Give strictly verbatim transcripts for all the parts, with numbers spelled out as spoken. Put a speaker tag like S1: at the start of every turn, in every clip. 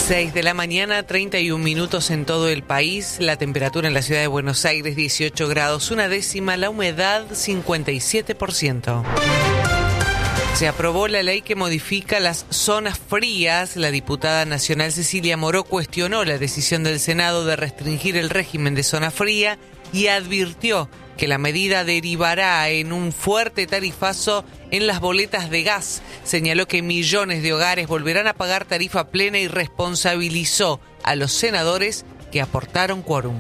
S1: seis de la mañana, treinta y un minutos en todo el país. La temperatura en la ciudad de Buenos Aires, dieciocho grados, una décima. La humedad, cincuenta y siete por ciento. Se aprobó la ley que modifica las zonas frías. La diputada nacional Cecilia Moró cuestionó la decisión del Senado de restringir el régimen de zona fría y advirtió que la medida derivará en un fuerte tarifazo en las boletas de gas. Señaló que millones de hogares volverán a pagar tarifa plena y responsabilizó a los senadores que aportaron quórum.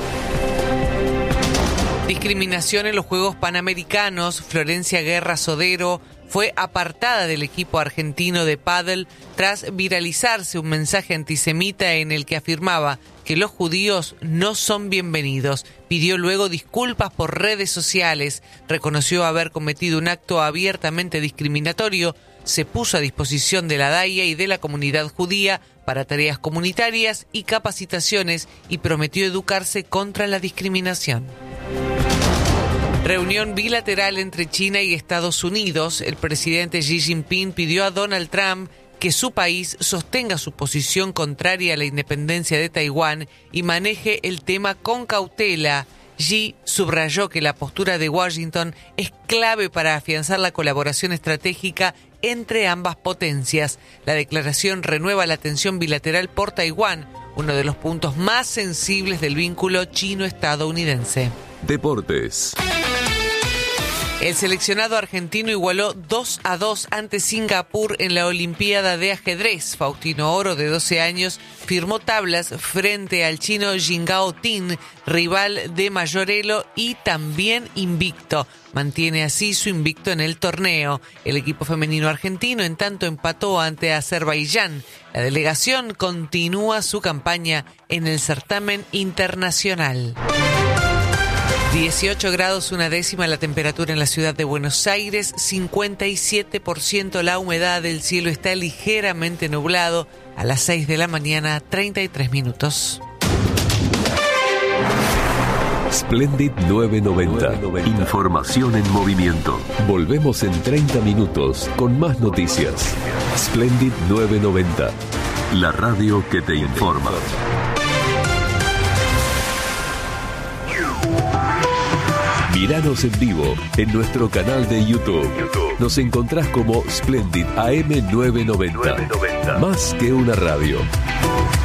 S1: Discriminación en los Juegos Panamericanos. Florencia Guerra Sodero fue apartada del equipo argentino de pádel tras viralizarse un mensaje antisemita en el que afirmaba que los judíos no son bienvenidos. Pidió luego disculpas por redes sociales, reconoció haber cometido un acto abiertamente discriminatorio, se puso a disposición de la D A I A y de la comunidad judía para tareas comunitarias y capacitaciones y prometió educarse contra la discriminación. Reunión bilateral entre China y Estados Unidos. El presidente Xi Jinping pidió a Donald Trump que su país sostenga su posición contraria a la independencia de Taiwán y maneje el tema con cautela. Xi subrayó que la postura de Washington es clave para afianzar la colaboración estratégica entre ambas potencias. La declaración renueva la tensión bilateral por Taiwán, uno de los puntos más sensibles del vínculo chino-estadounidense.
S2: Deportes.
S1: El seleccionado argentino igualó dos a dos ante Singapur en la Olimpiada de Ajedrez. Faustino Oro, de doce años, firmó tablas frente al chino Jingao Tin, rival de Mayorelo y también invicto. Mantiene así su invicto en el torneo. El equipo femenino argentino, en tanto, empató ante Azerbaiyán. La delegación continúa su campaña en el certamen internacional. dieciocho grados, una décima la temperatura en la ciudad de Buenos Aires, cincuenta y siete por ciento la humedad, el cielo está ligeramente nublado. A las seis de la mañana, treinta y tres minutos.
S2: Splendid novecientos noventa. Información en movimiento. Volvemos en treinta minutos con más noticias. Splendid novecientos noventa. La radio que te informa. Míranos en vivo en nuestro canal de YouTube. Nos encontrás como Splendid A M novecientos noventa. Más que una radio.